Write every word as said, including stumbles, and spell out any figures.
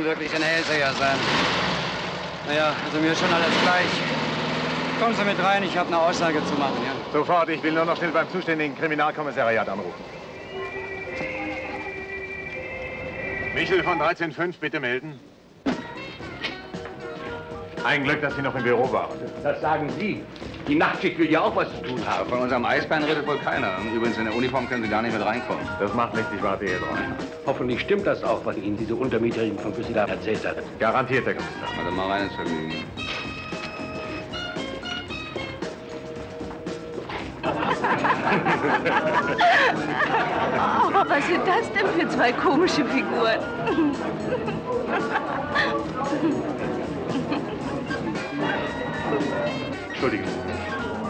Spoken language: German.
müssen wirklich ein Hellseher sein. Naja, also mir ist schon alles gleich. Kommen Sie mit rein, ich habe eine Aussage zu machen, ja? Sofort, ich will nur noch schnell beim zuständigen Kriminalkommissariat anrufen. Michel von dreizehn Komma fünf, bitte melden. Ein Glück, dass Sie noch im Büro waren. Das sagen Sie. Die Nachtschicht will ja auch was zu tun haben. Von unserem Eisbein redet wohl keiner. Übrigens, in der Uniform können Sie gar nicht mit reinkommen. Das macht nichts, ich warte hier drauf. Hoffentlich stimmt das auch, was Ihnen diese Untermieterin von Büsseldorf erzählt hat. Garantiert, Herr Kommissar. Also mal rein ins Vergnügen. Oh, was sind das denn für zwei komische Figuren? Entschuldigen Sie.